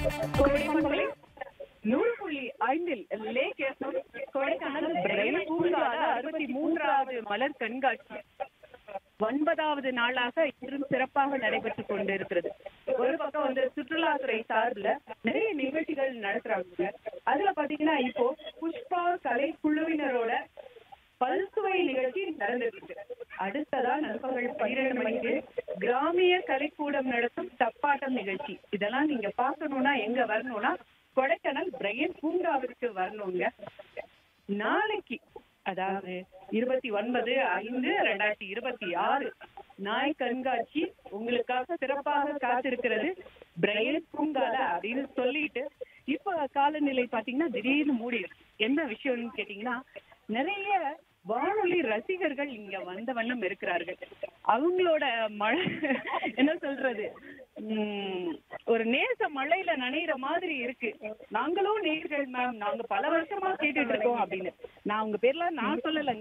Kodaikanal 100.5 lakh FM Kodaikanal Braille பூங்கால 63வது மலர் கண்காட்சி 9வது நாளாக இன்றும் சிறப்பாக நடைபெற்றுக் கொண்டிருக்கிறது. ஒரு பக்கம் வந்து சுற்றுலாத்துறை சார்பில் நிறைய நிகழ்ச்சிகள் நடத்துறாங்க. அதுல பாத்தீங்கன்னா இப்போ புஷ்பா கலை குழுவினரோட பல்சுவை நிகழ்ச்சி நடந்துட்டு இருக்கு. அடுத்ததா நண்பர்கள் 12 மணிக்கு கிராமிய கலைக்கூடம் நடத்தும் தப்பாட்டம் நிகழ்ச்சி. இதெல்லாம் நீங்க பார்க்கணும்னா எங்க வரணும்னா கொடைக்கானல் பிரெயில் பூங்காவிற்கு வரணுங்க. நாளைக்கு அதாவது 29/5/2026 நாய் கண்காட்சி உங்களுக்காக சிறப்பாக காத்திருக்கிறது பிரெயில் பூங்கால அப்படின்னு சொல்லிட்டு இப்ப காலநிலை பாத்தீங்கன்னா திடீர்னு மூடிடும். என்ன விஷயம்னு கேட்டீங்கன்னா நிறைய வானொலி ரசிகர்கள் இங்க வந்த வண்ணம் இருக்கிறார்கள். அவங்களோட மழை என்ன சொல்றது ஒரு நேச மழையில நனைகிற மாதிரி இருக்கு. நாங்களும் நேர்கள் மேம், நாங்க பல வருஷமா கேட்டுட்டு இருக்கோம் அப்படின்னு. நான் உங்க பேர்லாம் நான் சொல்லலைங்க.